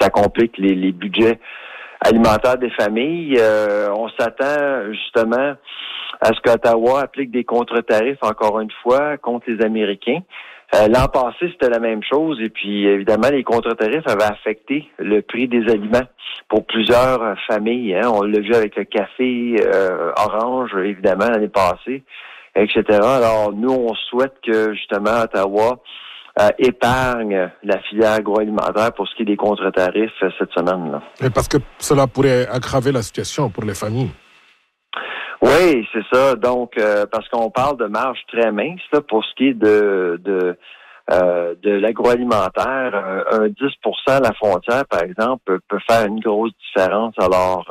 ça complique les budgets alimentaires des familles. On s'attend justement à ce qu'Ottawa applique des contre-tarifs, encore une fois, contre les Américains. L'an passé, c'était la même chose. Et puis, évidemment, les contre-tarifs avaient affecté le prix des aliments pour plusieurs familles. Hein. On l'a vu avec le café orange, évidemment, l'année passée, etc. Alors, nous, on souhaite que, justement, Ottawa épargne la filière agroalimentaire pour ce qui est des contre-tarifs cette semaine-là. Et parce que cela pourrait aggraver la situation pour les familles. Oui, c'est ça. Donc, parce qu'on parle de marge très mince là, pour ce qui est de l'agroalimentaire. Un 10% à la frontière, par exemple, peut faire une grosse différence. Alors,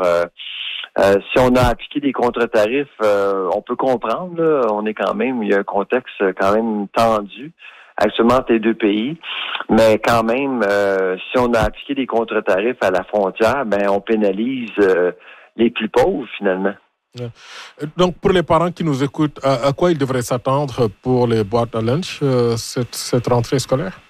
si on a appliqué des contre-tarifs, on peut comprendre. Là, il y a un contexte quand même tendu actuellement entre les deux pays. Mais quand même, si on a appliqué des contre-tarifs à la frontière, ben on pénalise les plus pauvres finalement. Donc, pour les parents qui nous écoutent, à quoi ils devraient s'attendre pour les boîtes à lunch cette rentrée scolaire?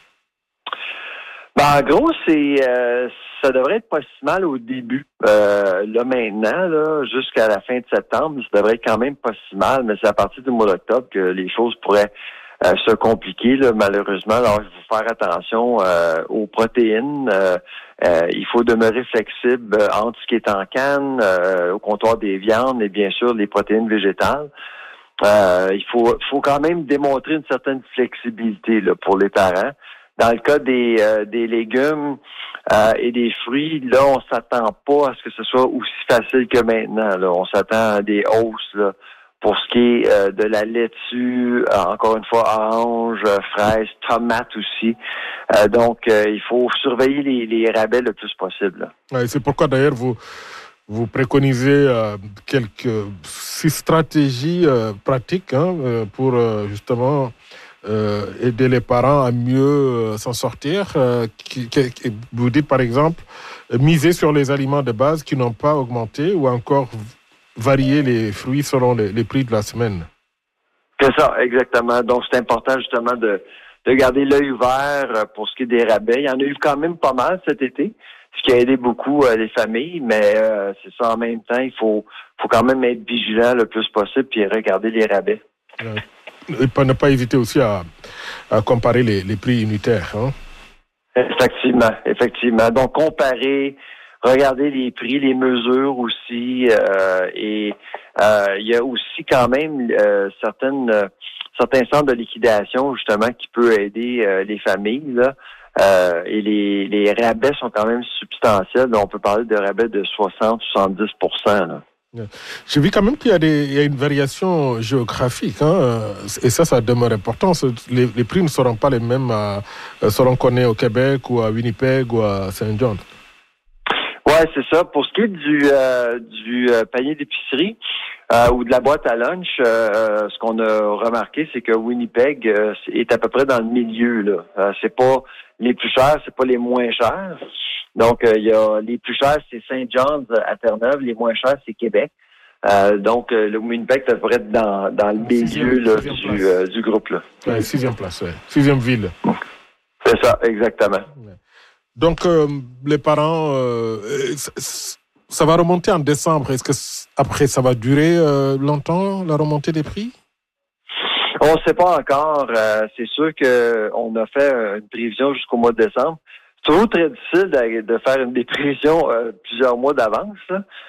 En gros, ça devrait être pas si mal au début. Là, maintenant, là, jusqu'à la fin de septembre, ça devrait être quand même pas si mal, mais c'est à partir du mois d'octobre que les choses pourraient se compliquer, là, malheureusement. Alors, il faut faire attention aux protéines. Il faut demeurer flexible entre ce qui est en canne, au comptoir des viandes et bien sûr les protéines végétales. Il faut quand même démontrer une certaine flexibilité là, pour les parents. Dans le cas des légumes et des fruits, là, on s'attend pas à ce que ce soit aussi facile que maintenant. Là. On s'attend à des hausses là, pour ce qui est de la laitue, encore une fois, orange, fraises, tomates aussi. Donc, il faut surveiller les rabais le plus possible. Ouais, c'est pourquoi, d'ailleurs, vous préconisez quelques 6 stratégies pratiques pour justement aider les parents à mieux s'en sortir. Vous dites, par exemple, miser sur les aliments de base qui n'ont pas augmenté ou encore varier les fruits selon les prix de la semaine. C'est ça, exactement. Donc, c'est important justement de garder l'œil ouvert pour ce qui est des rabais. Il y en a eu quand même pas mal cet été, ce qui a aidé beaucoup les familles, mais c'est ça, en même temps, il faut quand même être vigilant le plus possible puis regarder les rabais. Et ne pas hésiter aussi à comparer les prix unitaires. Hein? Effectivement. Donc, comparer, regarder les prix, les mesures aussi, et il y a aussi quand même certains centres de liquidation justement qui peut aider les familles là. Et les rabais sont quand même substantiels. On peut parler de rabais de 60-70%. Là. J'ai vu quand même qu'il y a une variation géographique, et ça demeure important. Les prix ne seront pas les mêmes selon qu'on est au Québec ou à Winnipeg ou à Saint John. Ouais, c'est ça. Pour ce qui est du panier d'épicerie ou de la boîte à lunch, ce qu'on a remarqué, c'est que Winnipeg est à peu près dans le milieu. Là, c'est pas les plus chers, c'est pas les moins chers. Donc, il y a les plus chers, c'est Saint John's à Terre-Neuve, les moins chers, c'est Québec. Donc, le Winnipeg devrait être dans le milieu là, du groupe là. Ouais, 6e place, ouais. 6e ville. C'est ça, exactement. Ouais. Donc, les parents, ça va remonter en décembre. Est-ce que après, ça va durer longtemps, la remontée des prix? On ne sait pas encore. C'est sûr qu'on a fait une prévision jusqu'au mois de décembre. C'est toujours très difficile de faire des prévisions plusieurs mois d'avance,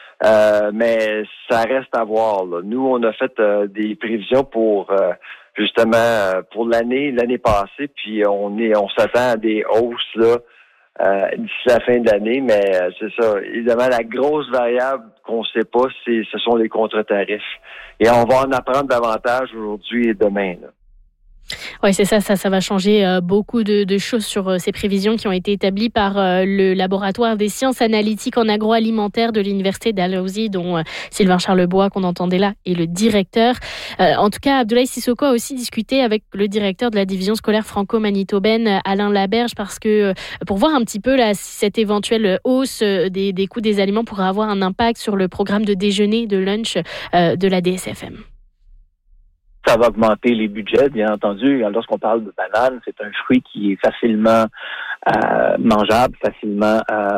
mais ça reste à voir. Là. Nous, on a fait des prévisions pour justement pour l'année passée, puis on s'attend à des hausses là. D'ici la fin de l'année, mais c'est ça. Évidemment, la grosse variable qu'on ne sait pas, ce sont les contre-tarifs. Et on va en apprendre davantage aujourd'hui et demain. Là. Oui, c'est ça va changer beaucoup de choses sur ces prévisions qui ont été établies par le laboratoire des sciences analytiques en agroalimentaire de l'Université Dalhousie, dont Sylvain Charlebois, qu'on entendait là, est le directeur. En tout cas, Abdoulaye Sissoko a aussi discuté avec le directeur de la division scolaire franco-manitobaine, Alain Laberge, parce que pour voir un petit peu là, si cette éventuelle hausse des coûts des aliments pourrait avoir un impact sur le programme de déjeuner, de lunch de la DSFM. Ça va augmenter les budgets, bien entendu. Lorsqu'on parle de banane, c'est un fruit qui est facilement mangeable, facilement